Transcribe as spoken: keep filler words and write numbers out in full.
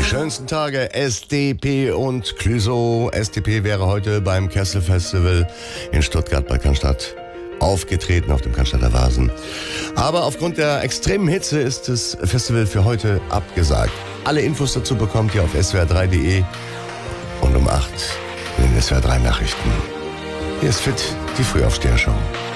Schönsten Tage, S D P und Clouseau. S D P wäre heute beim Kessel Festival in Stuttgart bei Cannstatt aufgetreten auf dem Cannstatter Vasen. Aber aufgrund der extremen Hitze ist das Festival für heute abgesagt. Alle Infos dazu bekommt ihr auf s w r drei punkt d e und um acht in den S W R drei Nachrichten. Hier ist Fit, die Frühaufsteher-Show.